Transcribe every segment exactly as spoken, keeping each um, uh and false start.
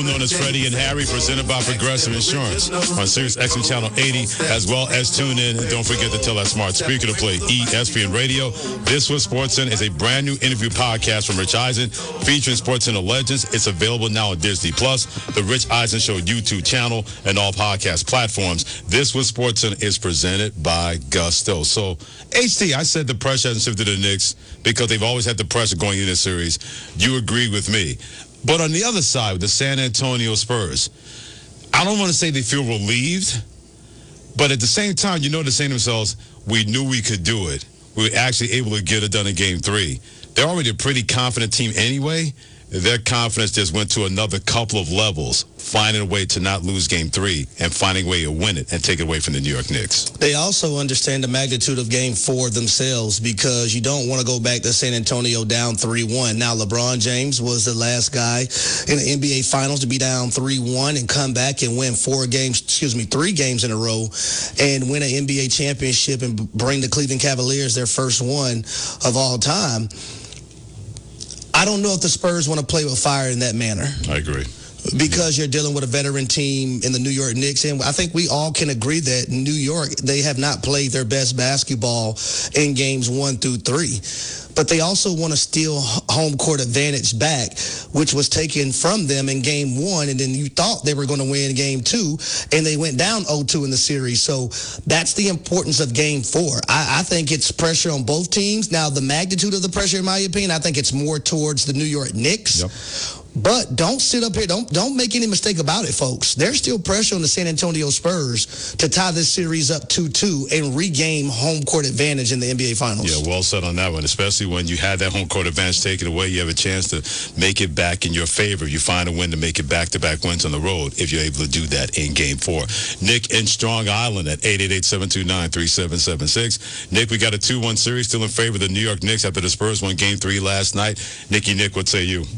known as Freddie and Harry, presented by Progressive Insurance on Sirius X M Channel eighty, as well as tune in. And don't forget to tell that smart speaker to play E S P N Radio. This Was SportsCenter is a brand new interview podcast from Rich Eisen featuring SportsCenter legends. It's available now on Disney Plus, the Rich Eisen Show YouTube channel, and all podcast platforms. This Was SportsCenter is presented by Gusto. So, H T, I said the pressure hasn't shifted to the Knicks because they've always had the pressure going into this series. You agree with me. But on the other side, with the San Antonio Spurs, I don't want to say they feel relieved, but at the same time, you know, they're saying to themselves, we knew we could do it. We were actually able to get it done in game three. They're already a pretty confident team anyway. Their confidence just went to another couple of levels, finding a way to not lose game three and finding a way to win it and take it away from the New York Knicks. They also understand the magnitude of game four themselves because you don't want to go back to San Antonio down three one. Now, LeBron James was the last guy in the N B A Finals to be down three one and come back and win four games, excuse me, three games in a row and win an N B A championship and bring the Cleveland Cavaliers their first one of all time. I don't know if the Spurs want to play with fire in that manner. I agree. Because you're dealing with a veteran team in the New York Knicks. And I think we all can agree that New York, they have not played their best basketball in games one through three. But they also want to steal home court advantage back, which was taken from them in game one. And then you thought they were going to win game two, and they went down oh two in the series. So that's the importance of game four. I, I think it's pressure on both teams. Now, the magnitude of the pressure, in my opinion, I think it's more towards the New York Knicks. Yep. But don't sit up here. Don't don't make any mistake about it, folks. There's still pressure on the San Antonio Spurs to tie this series up two two and regain home court advantage in the N B A Finals. Yeah, well said on that one, especially when you had that home court advantage taken away. You have a chance to make it back in your favor. You find a win to make it back-to-back wins on the road if you're able to do that in Game four. Nick in Strong Island at eight eight eight, seven two nine, three seven seven six. Nick, we got a two one series still in favor of the New York Knicks after the Spurs won Game three last night. Nicky Nick, what say you?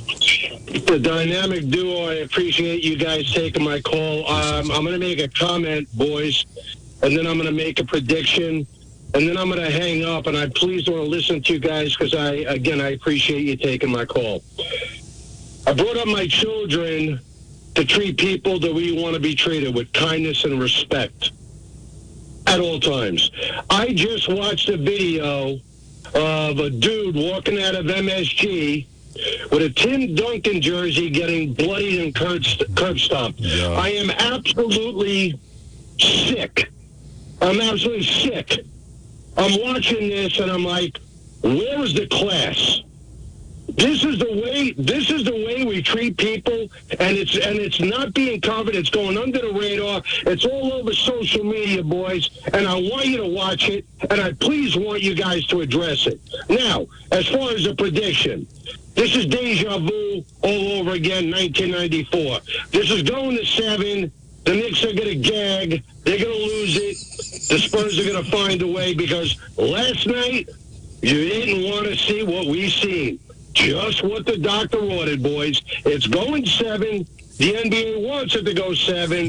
The dynamic duo, I appreciate you guys taking my call. Um, I'm going to make a comment, boys, and then I'm going to make a prediction, and then I'm going to hang up, and I please want to listen to you guys because, I again, I appreciate you taking my call. I brought up my children to treat people that we want to be treated with kindness and respect at all times. I just watched a video of a dude walking out of M S G with a Tim Duncan jersey getting bloodied and curb, curb stomped. Yeah. I am absolutely sick. I'm absolutely sick. I'm watching this and I'm like, where is the class? This is the way this is the way we treat people, and it's and it's not being covered. It's going under the radar. It's all over social media, boys, and I want you to watch it, and I please want you guys to address it. Now, as far as the prediction, this is deja vu all over again, nineteen ninety-four. This is going to seven. The Knicks are going to gag. They're going to lose it. The Spurs are going to find a way because last night you didn't want to see what we seen. Just what the doctor ordered, boys. It's going seven. The N B A wants it to go seven.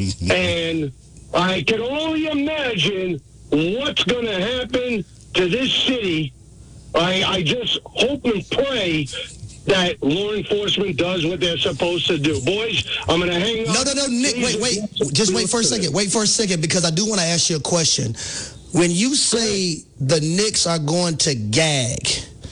And I can only imagine what's going to happen to this city. I, I just hope and pray that law enforcement does what they're supposed to do. Boys, I'm going to hang up. No, no, no, Nick, wait, wait. Just wait for a second. Wait for a second because I do want to ask you a question. When you say the Knicks are going to gag,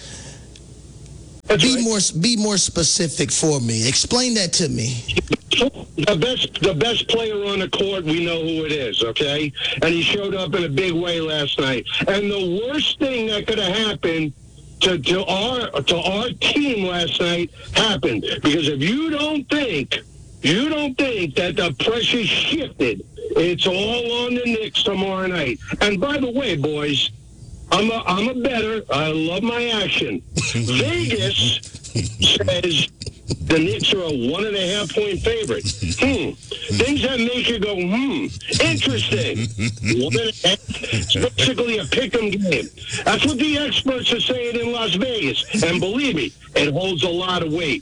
That's be right. more be more specific for me. Explain that to me. The best the best player on the court, we know who it is, okay? And he showed up in a big way last night. And the worst thing that could have happened to, to our to our team last night happened. Because if you don't think, you don't think that the pressure shifted, it's all on the Knicks tomorrow night. And by the way, boys, I'm a, I'm a bettor. I love my action. Vegas says the Knicks are a one and a half point favorite. Hmm. Things that make you go, hmm. Interesting. One and a half. It's basically a pick-em game. That's what the experts are saying in Las Vegas. And believe me, it holds a lot of weight.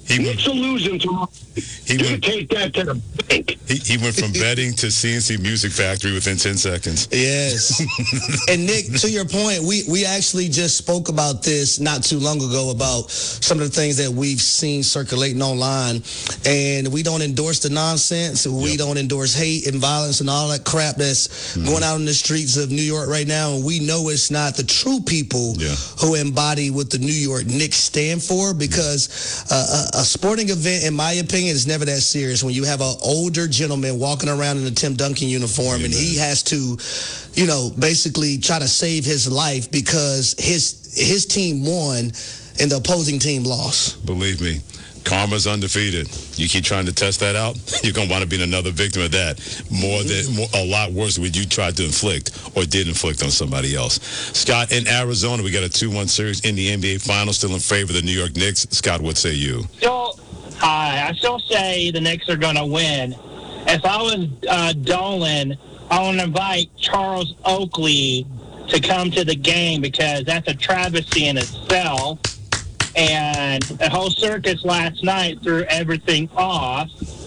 He Knicks are losing tomorrow. He you went, can take that to the bank. He, he went from betting to C N C Music Factory within ten seconds. Yes. And Nick, to your point, we, we actually just spoke about this not too long ago about some of the things that we've seen circulating online. And we don't endorse the nonsense. We yep. don't endorse hate and violence and all that crap that's mm-hmm. going out in the streets of New York right now. And we know it's not the true people yeah. who embody what the New York Knicks stand for, because uh, a, a sporting event, in my opinion, is never that serious. When you have an older gentleman walking around in a Tim Duncan uniform yeah, and man. he has to, you know, basically try to save his life because his his team won and the opposing team lost. Believe me, karma's undefeated. You keep trying to test that out, you're going to wind up being another victim of that. More than more, a lot worse than what you tried to inflict or did inflict on somebody else. Scott, in Arizona, we got a two one series in the N B A Finals, still in favor of the New York Knicks. Scott, what say you? Still, uh, I still say the Knicks are going to win. If I was uh, Dolan, I want to invite Charles Oakley to come to the game, because that's a travesty in itself. And the whole circus last night threw everything off.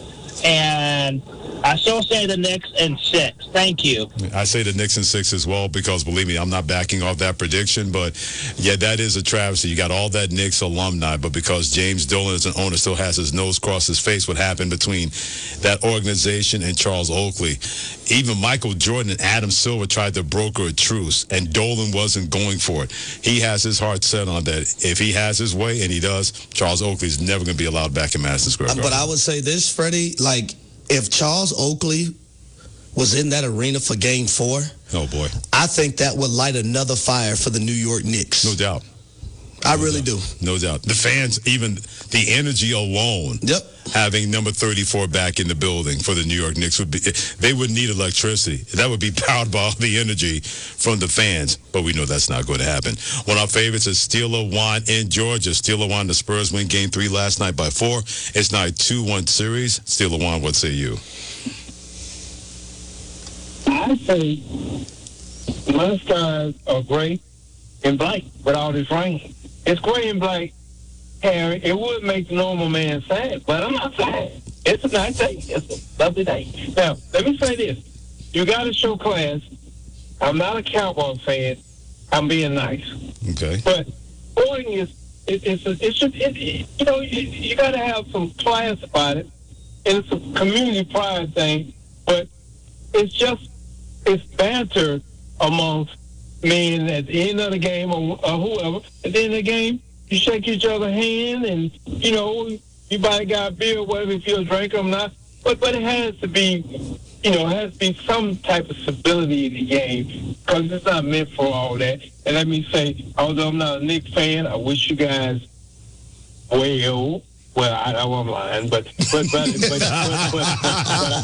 And I still say the Knicks in six. Thank you. I say the Knicks in six as well, because believe me, I'm not backing off that prediction. But yeah, that is a travesty. You got all that Knicks alumni, but because James Dolan as an owner still has his nose across his face, what happened between that organization and Charles Oakley. Even Michael Jordan and Adam Silver tried to broker a truce, and Dolan wasn't going for it. He has his heart set on that. If he has his way, and he does, Charles Oakley's never going to be allowed back in Madison Square Garden. But I would say this, Freddie, like, if Charles Oakley was in that arena for Game Four, oh boy, I think that would light another fire for the New York Knicks. No doubt. I no really doubt. do. No doubt. The fans, even the energy alone, yep. having number thirty-four back in the building for the New York Knicks would be, they would need electricity. That would be powered by all the energy from the fans, but we know that's not going to happen. One of our favorites is Steeler Wine in Georgia. Steeler Wine, the Spurs win game three last night by four. It's now a two one series. Steeler Wine, what say you? I say my skies are gray and black with all this rain. It's gray and black, Harry. It would make the normal man sad, but I'm not sad. It's a nice day. It's a lovely day. Now, let me say this. You got to show class. I'm not a Cowboy fan. I'm being nice. Okay. But sporting is, it, it's a, it should, it, it, you know, you, you got to have some class about it. And it's a community pride thing, but it's just, it's banter amongst men at the end of the game or, or whoever. At the end of the game, you shake each other's hand, and, you know, you buy got a beer, whether if you're a drinker or not. But but it has to be, you know, it has to be some type of civility in the game, because it's not meant for all that. And let me say, although I'm not a Knicks fan, I wish you guys well. Well, I know I'm lying, but but but but, but, but, but, but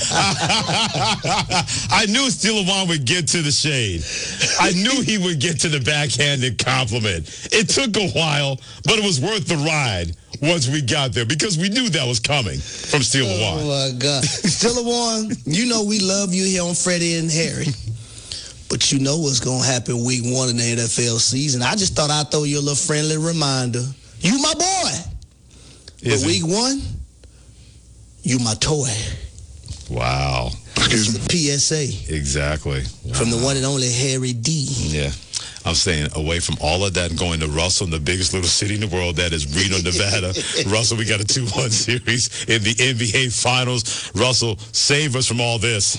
I knew Steeler Wine would get to the shade. I knew he would get to the backhanded compliment. It took a while, but it was worth the ride once we got there, because we knew that was coming from Steeler Wine. Oh my God, Steeler Wine, you know we love you here on Freddie and Harry. But you know what's gonna happen week one in the N F L season. I just thought I'd throw you a little friendly reminder. You my boy. Is but week it? one, you my toy. Wow. Excuse me. P S A. Exactly. Wow. From the one and only Harry D. Yeah. I'm staying away from all of that and going to Russell, in the biggest little city in the world, that is Reno, Nevada. Russell, we got a two one series in the N B A Finals. Russell, save us from all this.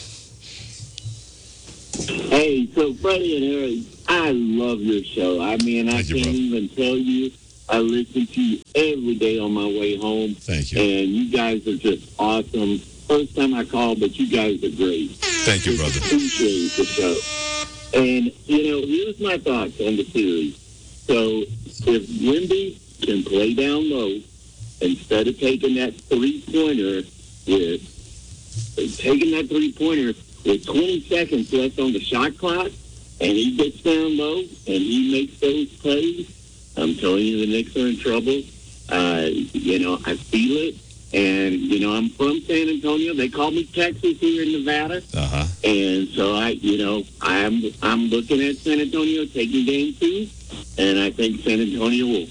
Hey, so Freddie and Harry, I love your show. I mean, I Thank you, can't brother. even tell you. I listen to you every day on my way home. Thank you. And you guys are just awesome. First time I called, but you guys are great. Thank you, brother. Appreciate the show. And, you know, here's my thoughts on the series. So if Wemby can play down low, instead of taking that three-pointer with, taking that three-pointer with twenty seconds left on the shot clock, and he gets down low, and he makes those plays, I'm telling you, the Knicks are in trouble. Uh, you know, I feel it. And, you know, I'm from San Antonio. They call me Texas here in Nevada. Uh-huh. And so, I, you know, I'm I'm looking at San Antonio taking game two. And I think San Antonio will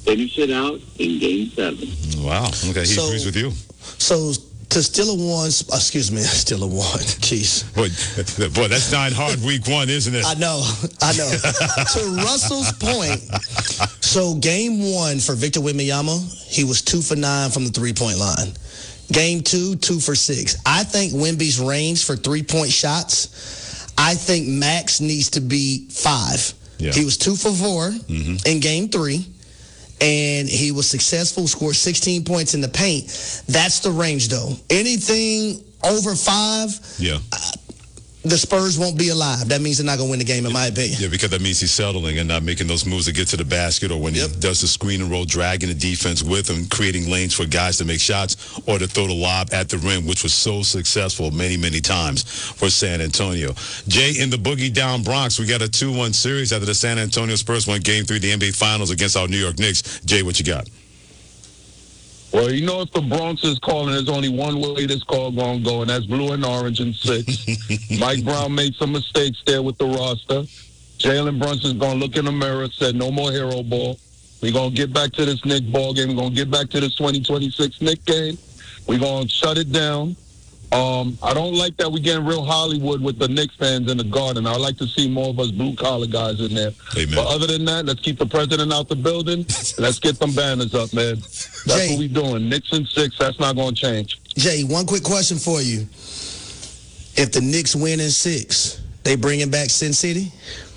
finish it out in Game Seven. Wow. Okay, he So- agrees with you. So to steal a one, excuse me, steal a one. Jeez. Boy, boy, that's nine hard week one, isn't it? I know, I know. To Russell's point, so game one for Victor Wembanyama, he was two for nine from the three-point line. Game two, two for six. I think Wemby's range for three-point shots, I think max needs to be five. Yeah. He was two for four Mm-hmm. in game three, and he was successful, scored sixteen points in the paint. That's the range, though. Anything over five, Yeah. the Spurs won't be alive. That means they're not going to win the game, in my opinion. Yeah, because that means he's settling and not making those moves to get to the basket, or when Yep. he does the screen and roll, dragging the defense with him, creating lanes for guys to make shots, or to throw the lob at the rim, which was so successful many, many times for San Antonio. Jay, in the Boogie Down Bronx, we got a two one series after the San Antonio Spurs won Game three of the N B A Finals against our New York Knicks. Jay, what you got? Well, you know, if the Bronx is calling, there's only one way this call going to go, and that's blue and orange and six. Mike Brown made some mistakes there with the roster. Jalen Brunson's going to look in the mirror, said no more hero ball. We're going to get back to this Knick ball game. We're going to get back to this twenty twenty-six Knick game. We're going to shut it down. Um, I don't like that we're getting real Hollywood with the Knicks fans in the Garden. I'd like to see more of us blue-collar guys in there. Amen. But other than that, let's keep the president out the building. Let's get them banners up, man. That's Jay. what we doing. Knicks and six, that's not going to change. Jay, one quick question for you. If the Knicks win in six, they bringing back Sin City?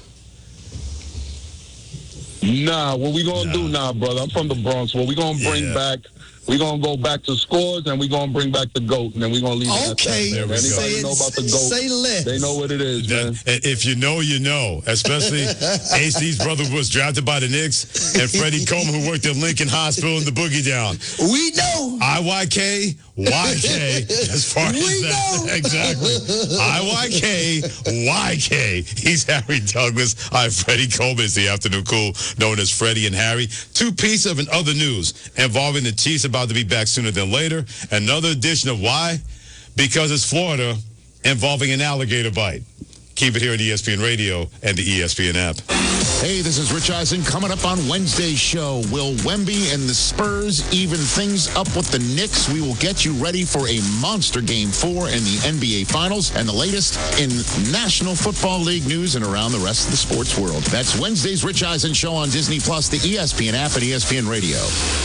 Nah, what we going to do now, brother? I'm from the Bronx. What we going to bring Yeah. back, we going to go back to scores, and we going to bring back the GOAT, and then we going to leave it at that. Okay, There we man. go. Anybody say, know about the it, GOAT? say less. They know what it is, man. That, if you know, you know. Especially A C's brother was drafted by the Knicks, and Freddie Coleman, who worked at Lincoln Hospital in the Boogie Down. We know. I Y K, Y K, as far We as that. know. Exactly. I Y K, Y K. He's Harry Douglas. I'm Freddie Coleman. It's the afternoon cool, known as Freddie and Harry. Two pieces of an other news involving the Chiefs about to be back sooner than later. Another edition of why? Because it's Florida involving an alligator bite. Keep it here at E S P N Radio and the E S P N app. Hey, this is Rich Eisen. Coming up on Wednesday's show, will Wemby and the Spurs even things up with the Knicks? We will get you ready for a monster Game four in the N B A Finals and the latest in National Football League news and around the rest of the sports world. That's Wednesday's Rich Eisen show on Disney Plus, the E S P N app, and E S P N Radio.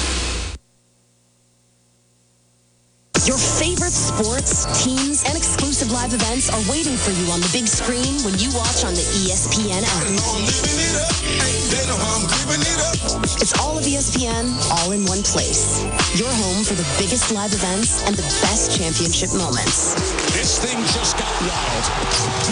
Your favorite sports, teams, and exclusive live events are waiting for you on the big screen when you watch on the E S P N app. It's all of E S P N, all in one place. Your home for the biggest live events and the best championship moments. This thing just got wild.